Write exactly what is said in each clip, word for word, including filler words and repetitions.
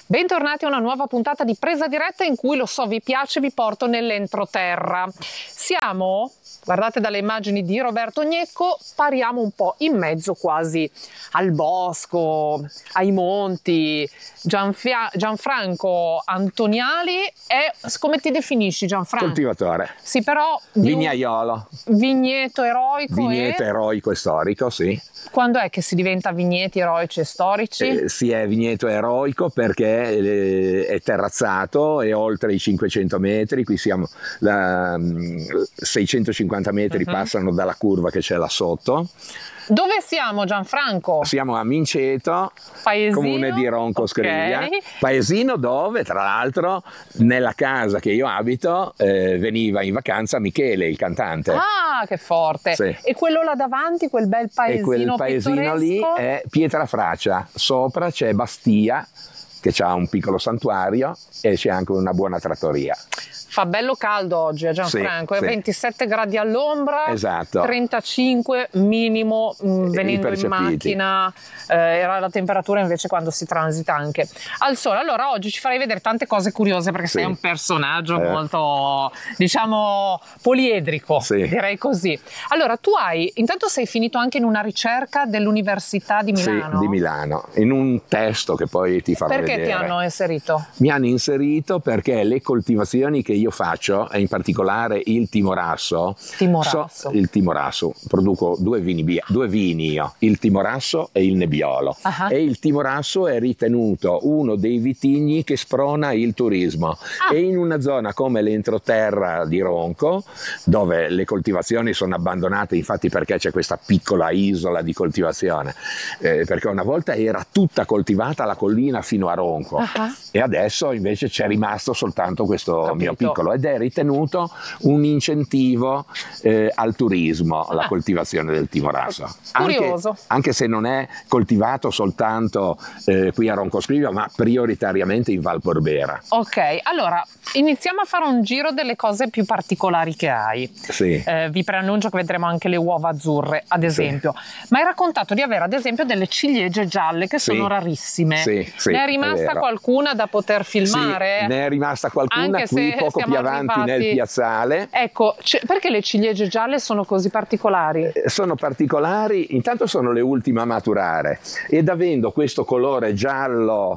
Bentornati a una nuova puntata di Presa Diretta in cui, lo so, vi piace, vi porto nell'entroterra. Siamo, guardate dalle immagini di Roberto Gnecco, pariamo un po' in mezzo quasi al bosco, ai monti. Gianfia- Gianfranco Antoniali è, come ti definisci Gianfranco? Coltivatore. Sì, però di Vignaiolo. Vigneto eroico. Vigneto e... eroico e storico, sì. Quando è che si diventa vigneti eroici e storici? Eh, si è vigneto eroico perché eh, è terrazzato e oltre i cinquecento metri, qui siamo la, seicentocinquanta metri uh-huh. passano dalla curva che c'è là sotto. Dove siamo, Gianfranco? Siamo a Minceto, paesino, comune di Ronco Scrivia, okay. Paesino dove tra l'altro nella casa che io abito eh, veniva in vacanza Michele, il cantante. Ah, che forte! Sì. E quello là davanti, quel bel paesino e quel paesino pittoresco? Lì è Pietrafracia, sopra c'è Bastia che ha un piccolo santuario e c'è anche una buona trattoria. Fa bello caldo oggi a Gianfranco, sì, è sì. ventisette gradi all'ombra, esatto. trentacinque minimo mh, venendo in macchina, eh, era la temperatura invece quando si transita anche al sole. Allora oggi ci farai vedere tante cose curiose perché sì. sei un personaggio eh. molto, diciamo, poliedrico, sì. direi così. Allora tu hai, intanto sei finito anche in una ricerca dell'Università di Milano. Sì, di Milano, in un testo che poi ti farò perché vedere. Perché ti hanno inserito? Mi hanno inserito perché le coltivazioni che io faccio, e in particolare il timorasso, timorasso. So, il timorasso, produco due vini, due vini io, il timorasso e il nebbiolo. Uh-huh. E il timorasso è ritenuto uno dei vitigni che sprona il turismo. Ah. E in una zona come l'entroterra di Ronco, dove le coltivazioni sono abbandonate, infatti perché c'è questa piccola isola di coltivazione, eh, perché una volta era tutta coltivata la collina fino a Ronco, uh-huh. e adesso invece c'è rimasto soltanto questo Capito. mio piccolo, ed è ritenuto un incentivo eh, al turismo la ah. coltivazione del timorasso. Curioso. Anche, anche se non è coltivato soltanto eh, qui a Ronco Scrivia, ma prioritariamente in Val Borbera. Ok, allora iniziamo a fare un giro delle cose più particolari che hai. Sì. Eh, vi preannuncio che vedremo anche le uova azzurre, ad esempio. Sì. Ma hai raccontato di avere ad esempio delle ciliegie gialle che sì. sono rarissime. Sì, sì, ne è rimasta è qualcuna da poter filmare? Sì, ne è rimasta qualcuna anche qui poco più avanti arrivati... nel piazzale. Ecco, perché le ciliegie gialle sono così particolari? Eh, sono particolari, intanto sono le ultime a maturare ed avendo questo colore giallo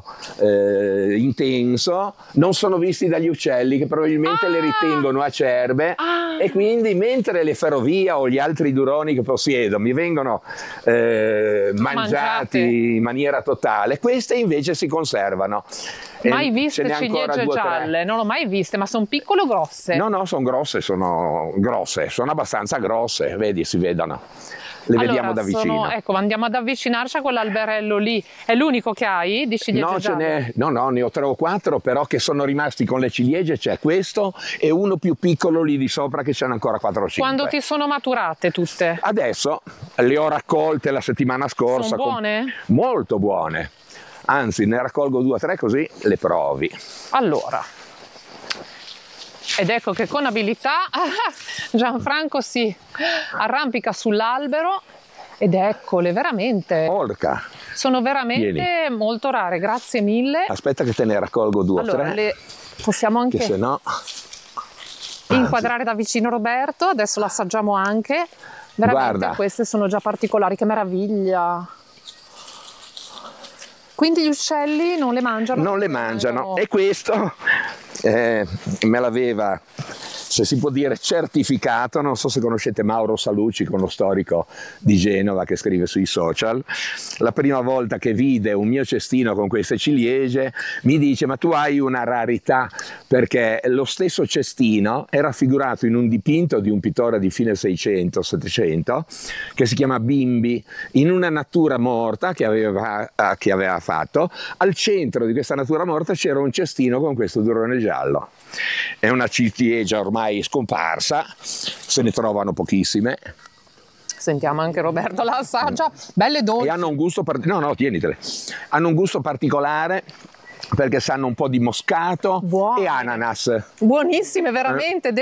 eh, intenso non sono visti dagli uccelli che probabilmente ah! le ritengono acerbe ah! e quindi mentre le ferrovie o gli altri duroni che possiedo mi vengono eh, mangiati Mangiate. in maniera totale, queste invece si conservano. Mai viste ciliegie gialle? Non l'ho mai viste, ma sono piccole o grosse? No, no, sono grosse, sono grosse, sono abbastanza grosse, vedi, si vedono. Le allora, vediamo da vicino. Sono, ecco, andiamo ad avvicinarci a quell'alberello lì. È l'unico che hai di ciliegie no, gialle? Ce n'è, no, no, ne ho tre o quattro, però che sono rimasti con le ciliegie. C'è questo e uno più piccolo lì di sopra che ce n'è ancora quattro o cinque. Quando ti sono maturate tutte? Adesso le ho raccolte la settimana scorsa. Sono buone? Con... Molto buone. Anzi, ne raccolgo due o tre così le provi. Allora, ed ecco che con abilità Gianfranco si arrampica sull'albero ed eccole, veramente. Porca. Sono veramente Vieni. molto rare, grazie mille. Aspetta che te ne raccolgo due allora, o tre. Le... Possiamo anche che se no... inquadrare da vicino Roberto, adesso l'assaggiamo anche. Veramente Guarda. Queste sono già particolari, che meraviglia. Quindi gli uccelli non le mangiano? Non le mangiano. E questo eh, me l'aveva, se si può dire, certificato. Non so se conoscete Mauro Salucci, uno storico di Genova che scrive sui social. La prima volta che vide un mio cestino con queste ciliegie mi dice: ma tu hai una rarità, perché lo stesso cestino è raffigurato in un dipinto di un pittore di fine seicento settecento che si chiama Bimbi, in una natura morta che aveva, che aveva fatto. Al centro di questa natura morta c'era un cestino con questo durone giallo. È una ciliegia ormai scomparsa, se ne trovano pochissime. Sentiamo anche Roberto la assaggia, belle dolci. E hanno un gusto particolare, no no tienitele, hanno un gusto particolare perché sanno un po' di moscato. Buone. E ananas. Buonissime veramente.